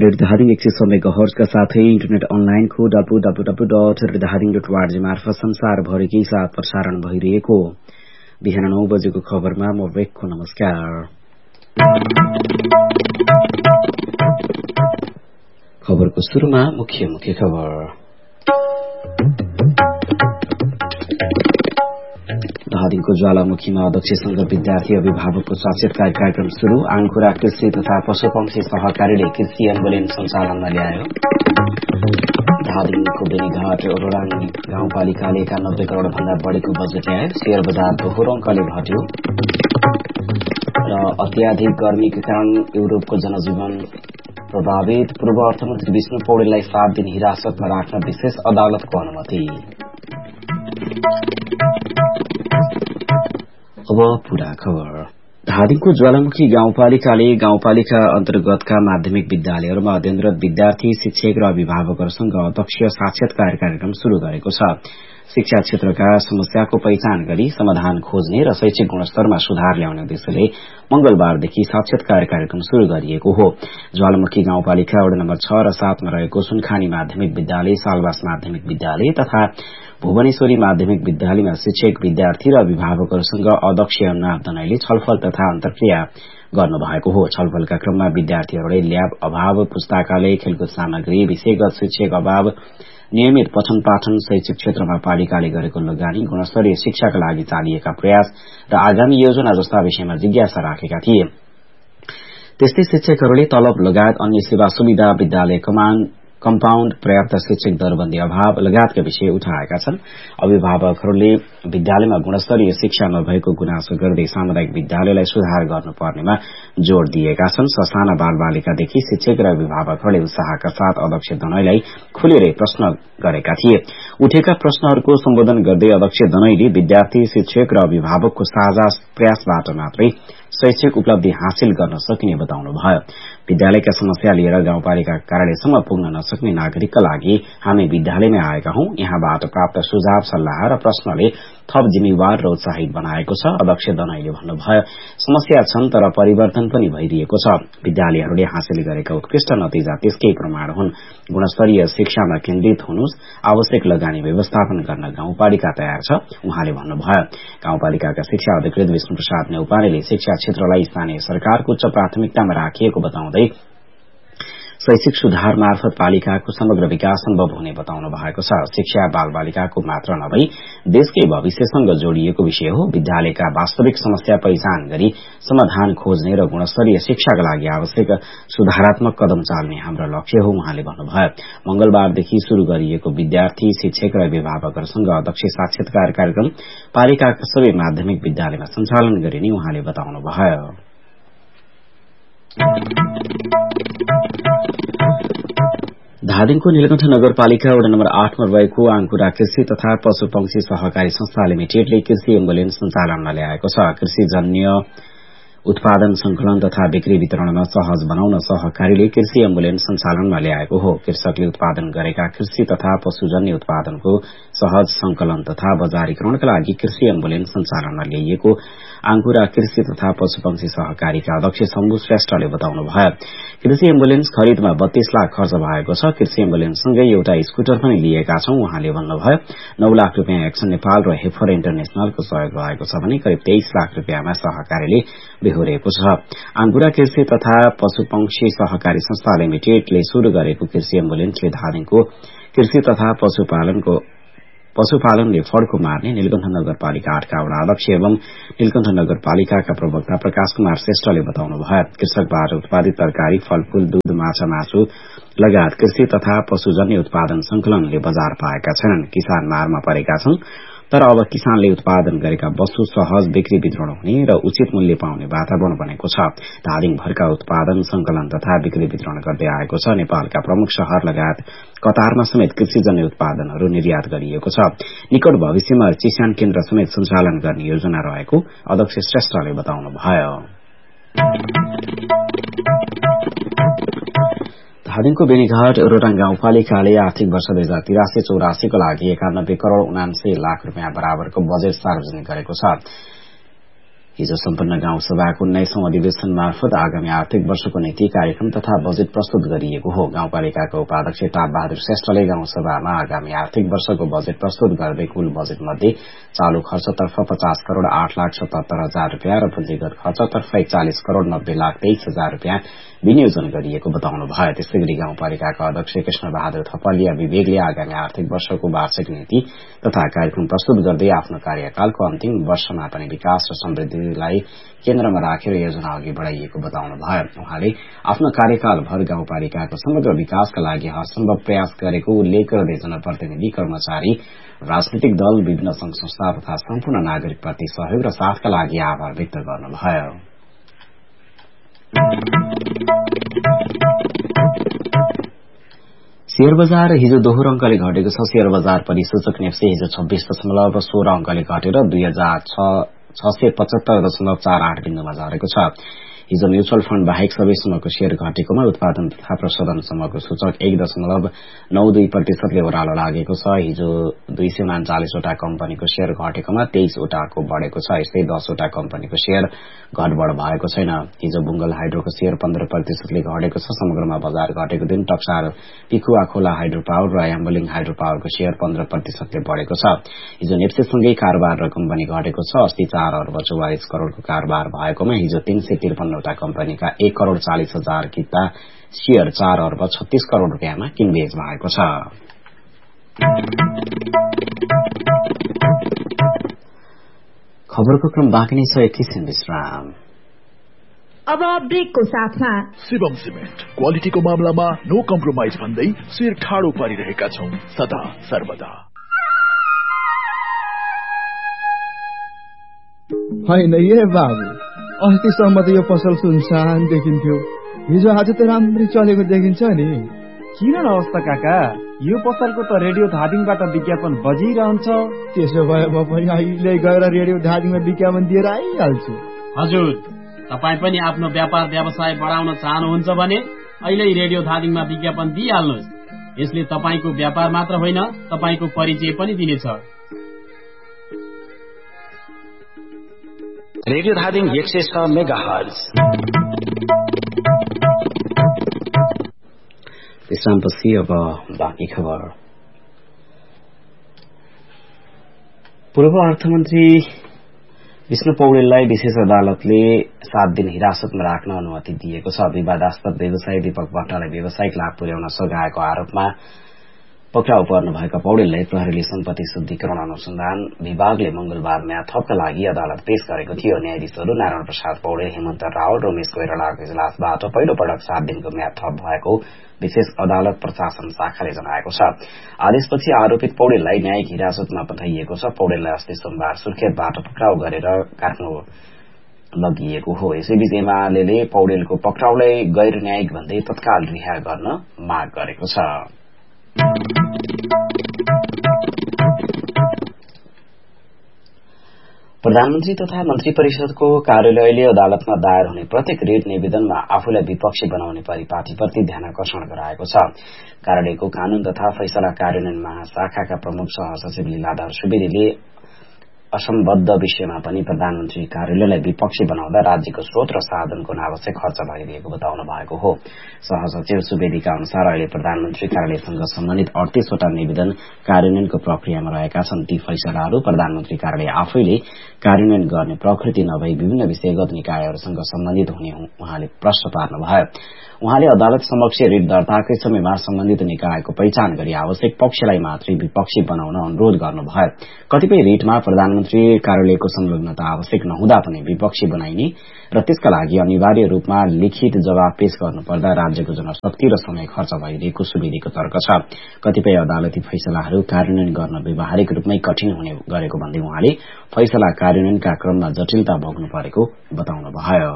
रेडियोधादिङ 100 मेगाहर्जका साथै इन्टरनेट अनलाइनको www.redharing.org मार्फत संसारभरिकै साथ प्रसारण भइरहेको बिहान 9 बजेको खबरमा म वेकको नमस्कार। खबरको सुरुमा मुख्य खबर। धादिङको ज्वालामुखीमा अध्यक्षसँग विद्यार्थी अभिभावकको साक्षात्कार कार्यक्रम शुरू। आङखुरा कृषि तथा पशुपक्षी सहकारीले कृषि एम्बुलेन्स सञ्चालनमा ल्यायो। धादिङको बेनीघाट ओरोडाङ गाउँपालिकाले 91 करोड़ भन्दा बढ़ीको बजेट ल्यायो। शेयर बजार दोहोरो अंकले घट्यो। र अत्याधिक गर्मीका कारण युरोपको जनजीवन प्रभावित। पूर्व अर्थमन्त्री विष्णु पौडेललाई 7 दिन हिरासतमा राख्न विशेष अदालतको अनुमति। अब पूरा खबर। धादिङको ज्वालामुखी गाउँपालिकाले गाउँपालिका अन्तर्गतका माध्यमिक विद्यालयहरूमा अध्ययनरत विद्यार्थी, शिक्षक र अभिभावकहरूसँग अध्यक्ष साक्षात्कार कार्यक्रम शुरू गरेको छ। शिक्षा क्षेत्रका समस्याको पहिचान गरी समाधान खोज्ने र शैक्षिक गुणस्तरमा सुधार ल्याउने उद्देश्यले मंगलबारदेखि साक्षात्कार कार्यक्रम शुरू गरिएको हो। ज्वालामुखी गाउँपालिका वडा नम्बर 6 र 7 मा रहेको सुनखानी माध्यमिक विद्यालय, सालबास माध्यमिक विद्यालय तथा भुवनेश्वरी माध्यमिक विद्यालयमा शिक्षक, विद्यार्थी र अभिभावकहरूसँग अध्यक्ष अन्ना दनाईले छलफल तथा अन्तर्क्रिया गर्नुभएको हो। छलफलका क्रममा विद्यार्थीहरूले ल्याब अभाव, पुस्तकालय, खेलकुद सामग्री, विषयगत शिक्षक अभाव, नियमित पठन पाठन, शैक्षिक क्षेत्रमा पालिकाले गरेको लगानी, गुणस्तरीय शिक्षाका लागि चालिएका प्रयास र आगामी योजना जस्ता विषयमा जिज्ञासा राखेका थिए। त्यस्तै शिक्षकहरूले तलब लगायत अन्य सेवा सुविधा, विद्यालय कम्पाउण्ड, पर्याप्त शिक्षक दरबन्दी अभाव लगायतका विषय उठाएका छन्। अभिभावकहरूले विद्यालयमा गुणस्तरीय शिक्षा नभएको गुनासो गर्दै सामुदायिक विद्यालयलाई सुधार गर्नुपर्नेमा जोड़ दिएका छन्। ससाना बालबालिकादेखि शिक्षक र अभिभावकहरूले उत्साहका साथ अध्यक्ष दनाईलाई खुलेरै प्रश्न गरेका थिए। उठेका प्रश्नहरूको सम्बोधन गर्दै अध्यक्ष दनाईले विद्यार्थी, शिक्षक र अभिभावकको साझा प्रयासबाट मात्रै शैक्षिक उपलब्धि हासिल गर्न सकिने बताउनुभयो। विद्यालयका समस्या लिएर गाउँपालिका कार्यालयसम्म पुग्न नसक्ने नागरिकका लागि हामी विद्यालयमै आएका हौं। यहाँबाट प्राप्त सुझाव, सल्लाह र प्रश्नले थप जिम्मेवार र उत्साहित बनाएको छ। अध्यक्ष दनाईले भन्नुभयो, समस्या छन् तर परिवर्तन पनि भइरहेको छ। विद्यालयहरूले हासिल गरेका उत्कृष्ट नतिजा त्यसकै प्रमाण हुन्। गुणस्तरीय शिक्षामा केन्द्रित हुनुस्, आवश्यक लगानी व्यवस्थापन गर्न गाउँपालिका तयार छ, उहाँले भन्नुभयो। गाउँपालिकाका शिक्षा अधिकृत विष्णु प्रसाद नेउपानेले शिक्षा क्षेत्रलाई स्थानीय सरकारको उच्च प्राथमिकतामा राखिएको बताउँदै शैक्षिक सुधार मार्फत पालिकाको समग्र विकास सम्भव हुने बताउनु भएको छ। शिक्षा बालबालिकाको मात्र नभई देशकै भविष्यसँग जोडिएको विषय हो। विद्यालयका वास्तविक समस्या पहिचान गरी समाधान खोज्ने र गुणस्तरीय शिक्षाका लागि आवश्यक सुधारात्मक कदम चाल्ने हाम्रो लक्ष्य हो, उहाँले भन्नुभयो। मंगलबारदेखि शुरू गरिएको विद्यार्थी, शिक्षक र अभिभावकहरूसँग अध्यक्ष साक्षात्कार कार्यक्रम पालिकाका सबै माध्यमिक विद्यालयमा सञ्चालन गरिने उहाँले बताउनुभयो। धादिङको नीलकण्ठ नगरपालिका वडा नम्बर 8 मा रहेको आङखुरा कृषि तथा पशुपक्षी सहकारी संस्था लिमिटेडले कृषि एम्बुलेन्स सञ्चालनमा ल्याएको छ। कृषिजन्य उत्पादन संकलन तथा बिक्री वितरणमा सहज बनाउन सहकारीले कृषि एम्बुलेन्स सञ्चालनमा ल्याएको हो। कृषकले उत्पादन गरेका कृषि तथा पशुजन्य उत्पादनको सहज संकलन तथा बजारीकरणका लागि कृषि एम्बुलेन्स सञ्चालनमा ल्याइएको आङखुरा कृषि तथा पशुपक्षी सहकारीका अध्यक्ष शम्भु श्रेष्ठले बताउनुभयो। कृषि एम्बुलेन्स खरिदमा 32 लाख खर्च भएको छ। कृषि एम्बुलेन्ससँगै एउटा स्कुटर पनि लिएका छौं, उहाँले भन्नुभयो। 9 लाख रूपियाँ एक्सन नेपाल र हेफर इन्टरनेशनलको सहयोग रहेको छ भने करिब 23 लाख रूपियाँमा सहकारीले बेहोरेको छ। आङखुरा कृषि तथा पशुपक्षी सहकारी संस्था लिमिटेडले शुरू गरेको कृषि एम्बुलेन्सले धादिङको कृषि तथा पशुपालनले फड्को मार्ने नीलकण्ठ नगरपालिका 8 का वडा अध्यक्ष एवं नीलकण्ठ नगरपालिकाका प्रवक्ता प्रकाश कुमार श्रेष्ठले बताउनुभयो। कृषकबाट उत्पादित तरकारी, फलफूल, दूध, माछा, मासु लगायत कृषि तथा पशुजन्य उत्पादन संकलनले बजार पाएका छन्। किसान मारमा परेका छन्, तर अब किसानले उत्पादन गरेका वस्तु सहज बिक्री वितरण हुने र उचित मूल्य पाउने वातावरण बनेको छ। धादिङभरका उत्पादन संकलन तथा बिक्री वितरण गर्दै आएको छ। नेपालका प्रमुख शहर लगायत कतारमा समेत कृषिजन्य उत्पादनहरू निर्यात गरिएको छ। निकट भविष्यमा चिस्यान केन्द्र समेत सञ्चालन गर्ने योजना रहेको अध्यक्ष श्रेष्ठले बताउनुभयो। धादिङको बेनीघाट रोटाङ गाउँपालिकाले आर्थिक वर्ष 2083-84 को लागि 91 करोड़ 79 लाख रूपियाँ बराबरको बजेट सार्वजनिक गरेको छ। हिजो सम्पन्न गाउँसभाको 19औं अधिवेशन मार्फत आगामी आर्थिक वर्षको नीति कार्यक्रम तथा बजेट प्रस्तुत गरिएको हो। गाउँपालिकाका उपाध्यक्ष टाप बहादुर श्रेष्ठले गाउँसभामा आगामी आर्थिक वर्षको बजेट प्रस्तुत गर्दै कुल बजेट मध्ये चालू खर्चतर्फ 50 करोड़ 8 लाख 77 हजार रूपियाँ र पुँजीगत खर्चतर्फ 41 करोड़ 90 लाख 23 हजार रूपियाँ विनियोजन गरिएको बताउनु भयो। त्यसै गरी गाउँपालिकाका अध्यक्ष कृष्ण बहादुर थपलिया विवेकले आगामी आर्थिक वर्षको वार्षिक नीति तथा कार्यक्रम प्रस्तुत गर्दै आफ्नो कार्यकालको अन्तिम वर्षमा पनि विकास र समृद्धिलाई केन्द्रमा राखेर योजना अघि बढ़ाइएको बताउनु भयो। उहाँले आफ्नो कार्यकालभर गाउँपालिकाको समग्र विकासका लागि हरसम्भव प्रयास गरेको उल्लेख गर्दै जनप्रतिनिधि, कर्मचारी, राजनीतिक दल, विभिन्न संघ संस्था तथा सम्पूर्ण नागरिकप्रति सहयोग र साथका लागि आभार व्यक्त गर्नुभयो। शेयर बजार हिजो दोहोरो अंकले घटेको छ। शेयर बजार परिसूचक नेप्से हिजो 26.16 अंकले घटेर 2675.48 बिन्दुमा झरेको छ। हिजो म्युचुअल फण्ड बाहेक सबै समूहको शेयर घटेकोमा उत्पादन तथा प्रशोधन समूहको सूचक 1.92% ओह्रालो लागेको छ। हिजो 239 वटा कम्पनीको शेयर घटेकोमा 23 वटाको बढ़ेको छ। यस्तै 10 वटा कम्पनीको शेयर घटबढ़ भएको छैन। हिजो बुंगल हाइड्रोको शेयर 15% घटेको छ। समग्रमा बजार घटेको दिन टक्सार पिखुवा खोला हाइड्रो पावर र याम्बलिङ हाइड्रो पावरको शेयर 15% बढ़ेको छ। हिजो नेप्सेसँगै कारोबार रकम पनि घटेको छ। अस्ति 4 अर्ब 44 करोड़को कारोबार भएकोमा हिजो 353 वटा कम्पनीका 1 करोड़ 40 हजार किता शेयर 4 अर्ब 36 करोड़ रूपियाँमा किनबेच भएको छ। खबरको क्रम बाँकी नै छ। एकैछिन विश्राम। अब ब्रेकको साथमा शिवम सिमेन्ट क्वालिटीको मामलामा नो कम्प्रोमाइज भन्दै शिर ठाडो पारिरहेका छौं सदा सर्वदा। होइन ए बाबु, अस्तिसम्म त यो पसल सुनसान देखिन्थ्यो, हिजो आज त राम्रै चलेको देखिन्छ नि। किन नहोस् त काका, यो पसलको त रेडियो धादिङबाट विज्ञापन बजिरहन्छ। त्यसो भए म पनि अहिले गएर रेडियो धादिङमा विज्ञापन दिएर आइहाल्छु। हजुर, तपाई पनि आफ्नो व्यापार व्यवसाय बढाउन चाहनुहुन्छ भने अहिले रेडियो धादिङमा विज्ञापन दिइहाल्नुहोस्। यसले तपाईको व्यापार मात्र होइन, तपाईको परिचय पनि दिनेछ। Radio Dhading 106 megahertz. विश्रामपछि अब बाँकी खबर। पूर्व अर्थमन्त्री विष्णु पौडेललाई विशेष अदालतले 7 दिन हिरासतमा राख्न अनुमति दिएको छ। विवादास्पद व्यवसायी दीपक भट्टलाई व्यावसायिक लाभ पुर्याउन सघाएको आरोपमा पक्राउ पर्नुभएका पौडेललाई प्रहरीले सम्पत्ति शुद्धिकरण अनुसन्धान विभागले मंगलबार म्याद थपका लागि अदालत पेश गरेको थियो। न्यायाधीशहरू नारायण प्रसाद पौडेल, हेमन्त रावल र उमेश कोइरालाको इजलासबाट पहिलो पटक 7 दिनको म्याद थप भएको विशेष अदालत प्रशासन शाखाले जनाएको छ। आदेशपछि आरोपित पौडेललाई न्यायिक हिरासतमा पठाइएको छ। पौडेललाई अस्ति सोमबार सुर्खेतबाट पक्राउ गरेर काठमाडौँ लगिएको हो। यसैबीच एमाले पौडेलको पक्राउलाई गैर न्यायिक भन्दै तत्काल रिहा गर्न माग गरेको छ। प्रधानमन्त्री तथा मन्त्री परिषदको कार्यालयले अदालतमा दायर हुने प्रत्येक रिट निवेदनमा आफूलाई विपक्षी बनाउने परिपाटीप्रति ध्यानकर्षण गराएको छ। कार्यालयको कानून तथा फैसला कार्यान्वयन महाशाखाका प्रमुख सहसचिव लीलाधर सुवेदीले असम्बद्ध विषयमा पनि प्रधानमन्त्री कार्यालयलाई विपक्षी बनाउँदा राज्यको स्रोत र साधनको अनावश्यक खर्च भइरहेको बताउनु भएको हो। सहसचिव सुवेदीका अनुसार अहिले प्रधानमन्त्री कार्यालयसँग सम्बन्धित 38 वटा निवेदन कार्यान्वयनको प्रक्रियामा रहेका छन्। ती फैसलाहरू प्रधानमन्त्री कार्यालय आफैले कार्यान्वयन गर्ने प्रकृति नभई विभिन्न विषयगत निकायहरूसँग सम्बन्धित हुने उहाँले प्रश्न पार्नुभयो। उहाँले अदालत समक्ष रिट दर्ताकै समयमा सम्बन्धित निकायको पहिचान गरी आवश्यक पक्षलाई मात्रै विपक्षी बनाउन अनुरोध गर्नुभयो। कतिपय रिटमा प्रधानमन्त्री कार्यालयको संलग्नता आवश्यक नहुँदा पनि विपक्षी बनाइने र त्यसका लागि अनिवार्य रूपमा लिखित जवाब पेश गर्नुपर्दा राज्यको जनशक्ति र समय खर्च भइरहेको सुवेदीको तर्क छ। कतिपय अदालती फैसलाहरू कार्यान्वयन गर्न व्यावहारिक रूपमै कठिन हुने गरेको भन्दै उहाँले फैसला कार्यान्वयनका क्रममा जटिलता भोग्नु परेको बताउनुभयो।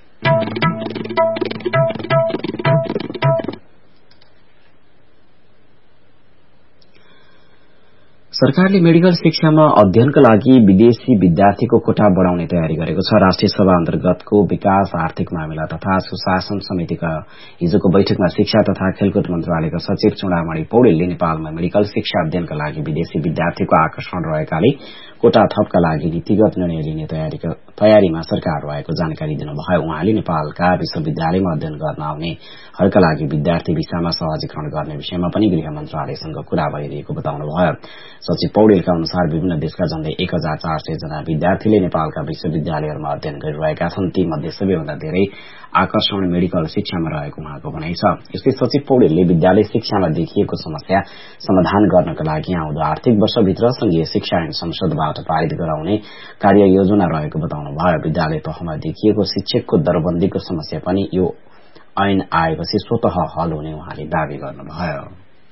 सरकारले मेडिकल शिक्षामा अध्ययनका लागि विदेशी विद्यार्थीको कोटा बढ़ाउने तयारी गरेको छ। राष्ट्रिय सभा अन्तर्गतको विकास, आर्थिक मामिला तथा सुशासन समितिका हिजोको बैठकमा शिक्षा तथा खेलकुद मन्त्रालयका सचिव चुडामणि पौडेलले नेपालमा मेडिकल शिक्षा अध्ययनका लागि विदेशी विद्यार्थीको आकर्षण रहेकाले कोटा थपका लागि नीतिगत निर्णय लिने तयारीमा सरकार रहेको जानकारी दिनुभयो। उहाँले नेपालका विश्वविद्यालयमा अध्ययन गर्न आउनेहरूका लागि विद्यार्थी भिसामा सहजीकरण गर्ने विषयमा पनि गृह मन्त्रालयसँग कुरा भइरहेको बताउनुभयो। सचिव पौडेलका अनुसार विभिन्न देशका झण्डै 1400 जना विद्यार्थीले नेपालका विश्वविद्यालयहरूमा अध्ययन गरिरहेका छन्। ती मध्ये सबैभन्दा धेरै आकर्षण मेडिकल शिक्षामा रहेको उहाँको भनाइ छ। यसै सचिव पौडेलले विद्यालय शिक्षामा देखिएको समस्या समाधान गर्नका लागि आउँदो आर्थिक वर्षभित्र संघीय शिक्षा ऐन संसदबाट पारित गराउने कार्य योजना रहेको बताउनुभयो। विद्यालय तहमा देखिएको शिक्षकको दरबन्दीको समस्या पनि यो ऐन आएपछि स्वतः हल हुने उहाँले दावी गर्नुभयो।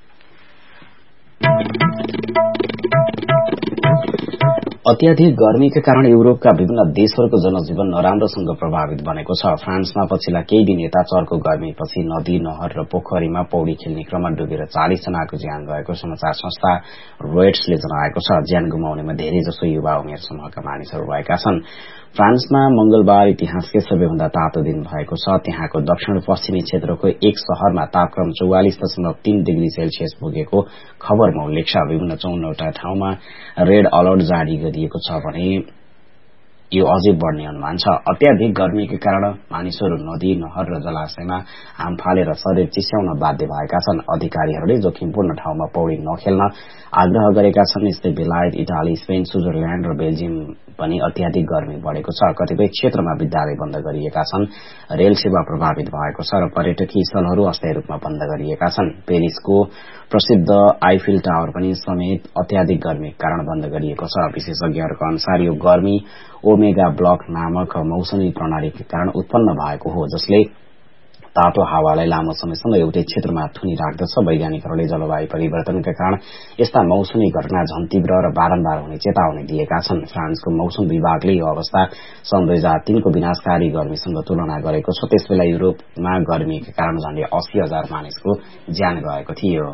अत्याधिक गर्मीका कारण युरोपका विभिन्न देशहरूको जनजीवन नराम्रोसँग प्रभावित बनेको छ। फ्रान्समा पछिल्ला केही दिन यता चर्को गर्मीपछि नदी, नहर र पोखरीमा पौडी खेल्ने क्रममा डुबेर 40 जनाको ज्यान गएको समाचार संस्था रोयटर्सले जनाएको छ। ज्यान गुमाउनेमा धेरैजसो युवा उमेर समूहका मानिसहरू रहेका छन्। फ्रान्समा मंगलबार इतिहासकै सबैभन्दा तातो दिन भएको छ। त्यहाँको दक्षिण पश्चिमी क्षेत्रको एक शहरमा तापक्रम 44.3 डिग्री सेल्सियस पुगेको खबरमा उल्लेख छ। विभिन्न 54वटा ठाउँमा रेड अलर्ट जारी गरिएको छ भने यो अझै बढ्ने अनुमान छ। अत्याधिक गर्मीका कारण मानिसहरू नदी, नहर र जलाशयमा हाम फालेर शरीर चिस्याउन बाध्य भएका छन्। अधिकारीहरूले जोखिमपूर्ण ठाउँमा पौडी नखेल्न आग्रह गरेका छन्। यस्तै बेलायत, इटाली, स्पेन, स्विजरल्याण्ड र बेल्जियम पनि अत्याधिक गर्मी बढ़ेको छ। कतिपय क्षेत्रमा विद्यालय बन्द गरिएका छन्। रेल सेवा प्रभावित भएको छ र पर्यटकीय स्थलहरू अस्थायी रूपमा बन्द गरिएका छन्। पेरिसको प्रसिद्ध आइफिल टावर पनि समेत अत्याधिक गर्मीका कारण बन्द गरिएको छ। विशेषज्ञहरूको अनुसार यो गर्मी ओमेगा ब्लक नामक मौसमी प्रणालीका कारण उत्पन्न भएको हो, जसले तातो हावालाई लामो समयसम्म एउटै क्षेत्रमा थुनी राख्दछ। वैज्ञानिकहरूले जलवायु परिवर्तनका कारण यस्ता मौसमी घटना झन तीव्र र बारम्बार हुने चेतावनी दिएका छन्। फ्रान्सको मौसम विभागले यो अवस्था सन् 2003 को विनाशकारी गर्मीसँग तुलना गरेको छ। त्यसबेला युरोपमा गर्मीका कारण झण्डै 80,000 मानिसको ज्यान गएको थियो।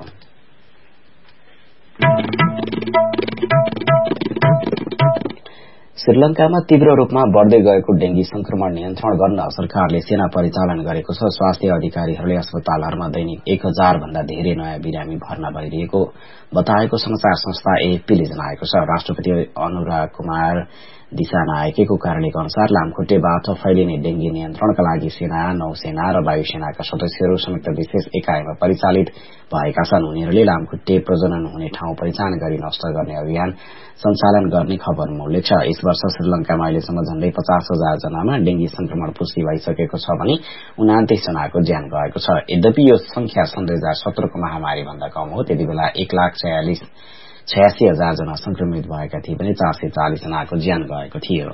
श्रीलंकामा तीव्र रूपमा बढ़दै गएको डेंगी संक्रमण नियन्त्रण गर्न सरकारले सेना परिचालन गरेको छ। स्वास्थ्य अधिकारीहरूले अस्पतालहरूमा दैनिक 1000 भन्दा धेरै नयाँ बिरामी भर्ना भइरहेको बताएको समाचार संस्था एएफपीले जनाएको छ। राष्ट्रपति अनुराग कुमार दिशानायकेको कार्यालयका अनुसार लामखुट्टेबाट फैलिने डेंगी नियन्त्रणका लागि सेना, नौसेना र वायुसेनाका सदस्यहरू संयुक्त विशेष एकाइमा परिचालित भएका छन्। उनीहरूले लामखुट्टे प्रजनन हुने ठाउँ पहिचान गरी नष्ट गर्ने अभियान सञ्चालन गर्ने खबरमा उल्लेख छ। यस वर्ष श्रीलंकामा अहिलेसम्म झण्डै 50,000 जनामा डेंगी संक्रमण पुष्टि भइसकेको छ भने 29 जनाको ज्यान गएको छ। यद्यपि यो संख्या सन् 2017 को महामारी भन्दा कम हो। त्यति बेला 1,86,000 जना संक्रमित भएका थिए भने 440 जनाको ज्यान गएको थियो।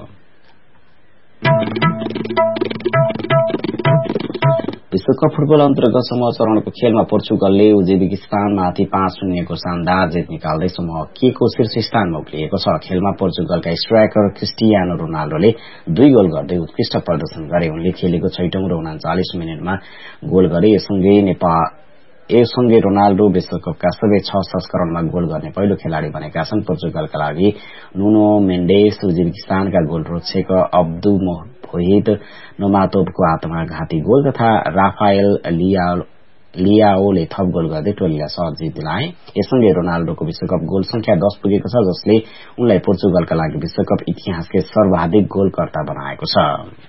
विश्वकप फुटबल अन्तर्गत समूह चरणको खेलमा पोर्चुगलले उज्बेकिस्तानमाथि 5-0 को शानदार जित निकाल्दै समूह के को शीर्ष स्थानमा उक्लिएको छ। खेलमा पोर्चुगलका स्ट्राइकर क्रिस्टियानो रोनाल्डोले 2 गोल गर्दै उत्कृष्ट प्रदर्शन गरे। उनले खेलेको 6औं र 39 मिनेटमा गोल गरे। यससँगै रोनाल्डो विश्वकपका सबै 6 संस्करणमा गोल गर्ने पहिलो खेलाड़ी बनेका छन्। पोर्चुगलका लागि नुनो मेन्डेस, उज्बेकिस्तानका गोलरक्षक अब्दु मोहित नोमातोभको आत्मघाती गोल तथा राफाएल लियाओले थप गोल गर्दै टोलीलाई सहज जित दिलाए। यससँगै रोनाल्डोको विश्वकप गोल संख्या 10 पुगेको छ, जसले उनलाई पोर्चुगलका लागि विश्वकप इतिहासकै सर्वाधिक गोलकर्ता बनाएको छ।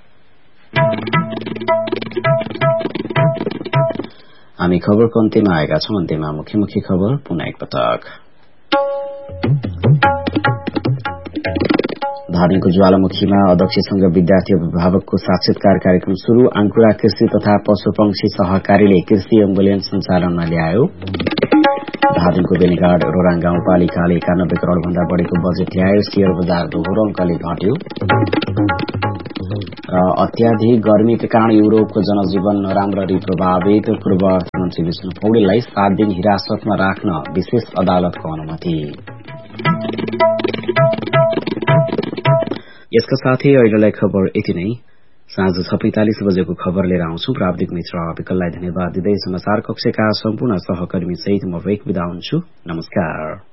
हामी खबरको अन्त्यमा आएका छौं। अन्त्यमा मुख्य खबर पुनः एकपटक। धादिङको ज्वालामुखीमा अध्यक्षसँग विद्यार्थी अभिभावकको साक्षात्कार कार्यक्रम शुरू। आंकुरा कृषि तथा पशुपक्षी सहकारीले कृषि एम्बुलेन्स सञ्चालनमा ल्यायो। धादिङको बेनीघाट रोराङ गाउँपालिकाले 91 करोड़ भन्दा बढ़ीको बजेट ल्यायो। शेयर बजार दोहोरो अंकले घट्यो। र अत्याधिक गर्मीका कारण युरोपको जनजीवन नराम्ररी प्रभावित। पूर्व अर्थमन्त्री विष्णु पौडेललाई 7 दिन हिरासतमा राख्न विशेष अदालतको अनुमति। यसका साथै अहिलेलाई खबर यति नै। साँझ 6:45 बजेको खबर लिएर आउँछु। प्राविधिक मित्र विकललाई धन्यवाद दिँदै समाचार कक्षका सम्पूर्ण सहकर्मी सहित म वेक बिदा हुन्छु। नमस्कार।